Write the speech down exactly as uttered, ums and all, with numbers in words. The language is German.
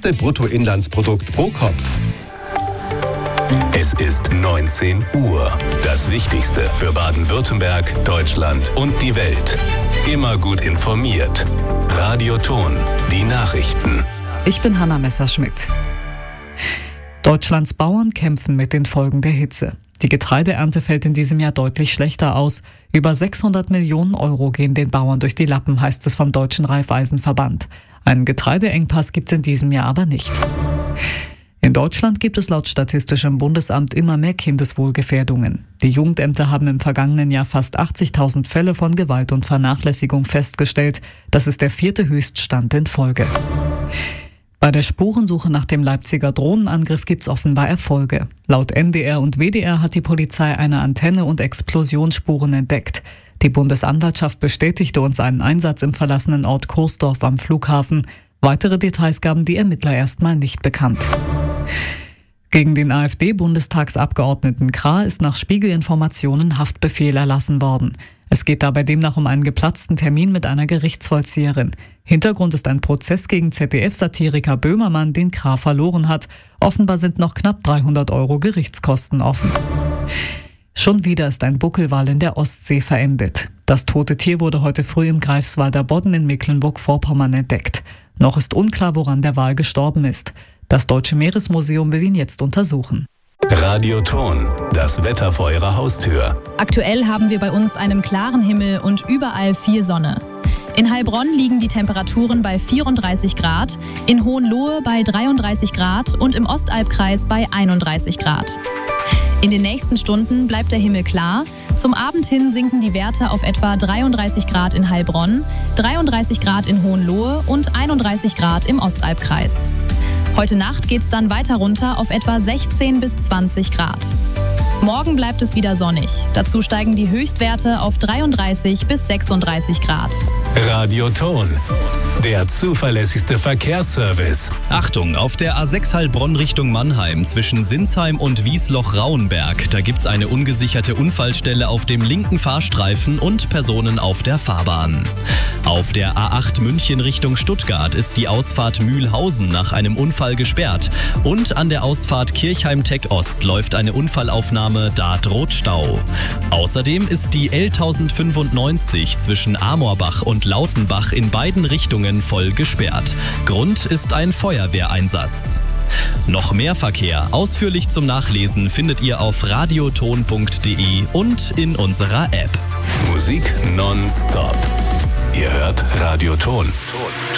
höchste Bruttoinlandsprodukt pro Kopf. Es ist neunzehn Uhr. Das Wichtigste für Baden-Württemberg, Deutschland und die Welt. Immer gut informiert. Radio Ton, die Nachrichten. Ich bin Hanna Messerschmidt. Deutschlands Bauern kämpfen mit den Folgen der Hitze. Die Getreideernte fällt in diesem Jahr deutlich schlechter aus. Über sechshundert Millionen Euro gehen den Bauern durch die Lappen, heißt es vom Deutschen Raiffeisenverband. Einen Getreideengpass gibt es in diesem Jahr aber nicht. In Deutschland gibt es laut Statistischem Bundesamt immer mehr Kindeswohlgefährdungen. Die Jugendämter haben im vergangenen Jahr fast achtzigtausend Fälle von Gewalt und Vernachlässigung festgestellt. Das ist der vierte Höchststand in Folge. Bei der Spurensuche nach dem Leipziger Drohnenangriff gibt es offenbar Erfolge. Laut N D R und W D R hat die Polizei eine Antenne und Explosionsspuren entdeckt. Die Bundesanwaltschaft bestätigte uns einen Einsatz im verlassenen Ort Kursdorf am Flughafen. Weitere Details gaben die Ermittler erstmal nicht bekannt. Gegen den AfD-Bundestagsabgeordneten Krah ist nach Spiegelinformationen Haftbefehl erlassen worden. Es geht dabei demnach um einen geplatzten Termin mit einer Gerichtsvollzieherin. Hintergrund ist ein Prozess gegen Z D F-Satiriker Böhmermann, den Krah verloren hat. Offenbar sind noch knapp dreihundert Euro Gerichtskosten offen. Schon wieder ist ein Buckelwal in der Ostsee verendet. Das tote Tier wurde heute früh im Greifswalder Bodden in Mecklenburg-Vorpommern entdeckt. Noch ist unklar, woran der Wal gestorben ist. Das Deutsche Meeresmuseum will ihn jetzt untersuchen. Radio Ton, das Wetter vor Ihrer Haustür. Aktuell haben wir bei uns einen klaren Himmel und überall viel Sonne. In Heilbronn liegen die Temperaturen bei vierunddreißig Grad, in Hohenlohe bei dreiunddreißig Grad und im Ostalbkreis bei einunddreißig Grad. In den nächsten Stunden bleibt der Himmel klar. Zum Abend hin sinken die Werte auf etwa dreiunddreißig Grad in Heilbronn, dreiunddreißig Grad in Hohenlohe und einunddreißig Grad im Ostalbkreis. Heute Nacht geht es dann weiter runter auf etwa sechzehn bis zwanzig Grad. Morgen bleibt es wieder sonnig. Dazu steigen die Höchstwerte auf dreiunddreißig bis sechsunddreißig Grad. Radio Ton, der zuverlässigste Verkehrsservice. Achtung, auf der A sechs Heilbronn Richtung Mannheim zwischen Sinsheim und Wiesloch-Rauenberg. Da gibt's eine ungesicherte Unfallstelle auf dem linken Fahrstreifen und Personen auf der Fahrbahn. Auf der A acht München Richtung Stuttgart ist die Ausfahrt Mühlhausen nach einem Unfall gesperrt. Und an der Ausfahrt Kirchheim-Tech Ost läuft eine Unfallaufnahme, da droht Stau. Außerdem ist die L tausendfünfundneunzig zwischen Amorbach und Lautenbach in beiden Richtungen voll gesperrt. Grund ist ein Feuerwehreinsatz. Noch mehr Verkehr ausführlich zum Nachlesen findet ihr auf radioton punkt de und in unserer App. Musik nonstop. Ihr hört Radio Ton.